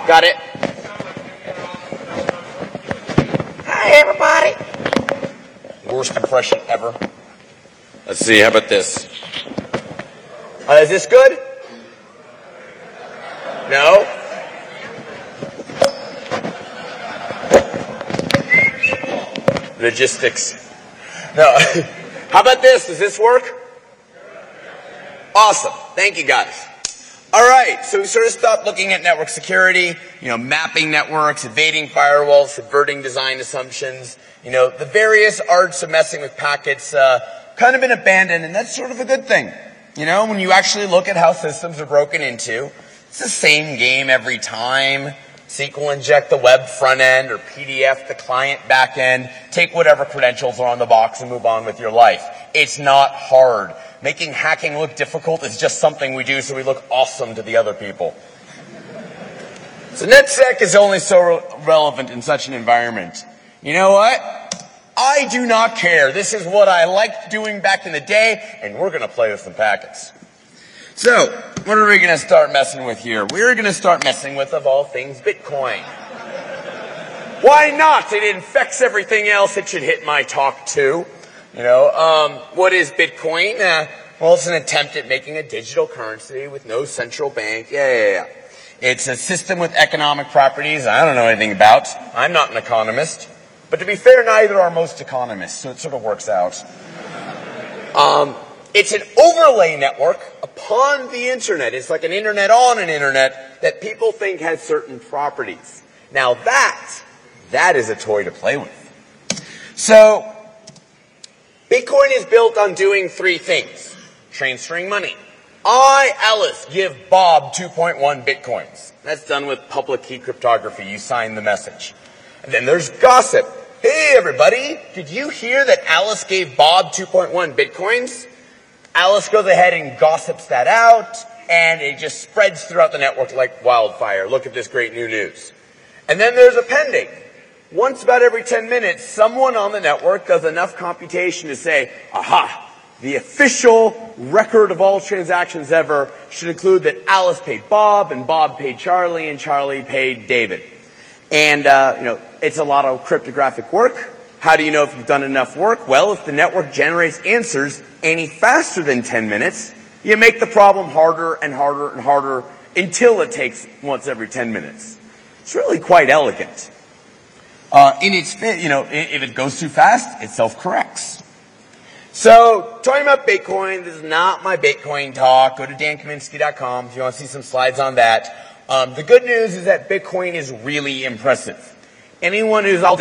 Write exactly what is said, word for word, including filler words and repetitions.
Got it? Hi, everybody. Worst impression ever. Let's see, how about this? Uh, is this good? No? Logistics. No. How about this? Does this work? Awesome. Thank you, guys. All right, so we sort of stopped looking at network security, you know, mapping networks, evading firewalls, subverting design assumptions. You know, the various arts of messing with packets uh, kind of been abandoned, and that's sort of a good thing. You know, when you actually look at how systems are broken into, it's the same game every time. S Q L inject the web front end or P D F the client back end. Take whatever credentials are on the box and move on with your life. It's not hard. Making hacking look difficult is just something we do so we look awesome to the other people. So NetSec is only so re- relevant in such an environment. You know what? I do not care. This is what I liked doing back in the day, and we're going to play with some packets. So, what are we going to start messing with here? We're going to start messing with, of all things, Bitcoin. Why not? It infects everything else. It should hit my talk, too. You know, um, what is Bitcoin? Uh, well, it's an attempt at making a digital currency with no central bank. Yeah, yeah, yeah. It's a system with economic properties I don't know anything about. I'm not an economist. But to be fair, neither are most economists, so it sort of works out. Um, it's an overlay network upon the internet. It's like an internet on an internet that people think has certain properties. Now that, that is a toy to play with. So, Bitcoin is built on doing three things. Transferring money. I, Alice, give Bob two point one Bitcoins. That's done with public key cryptography. You sign the message. And then there's gossip. Hey, everybody, did you hear that Alice gave Bob two point one Bitcoins? Alice goes ahead and gossips that out, and it just spreads throughout the network like wildfire. Look at this great new news. And then there's appending. Once about every ten minutes, someone on the network does enough computation to say, aha, the official record of all transactions ever should include that Alice paid Bob, and Bob paid Charlie, and Charlie paid David. And, uh, you know, it's a lot of cryptographic work. How do you know if you've done enough work? Well, if the network generates answers any faster than ten minutes, you make the problem harder and harder and harder until it takes once every ten minutes. It's really quite elegant. Uh, in its, you know, if it goes too fast, it self-corrects. So, talking about Bitcoin, this is not my Bitcoin talk. Go to dan kaminsky dot com if you want to see some slides on that. Um, the good news is that Bitcoin is really impressive. Anyone who's all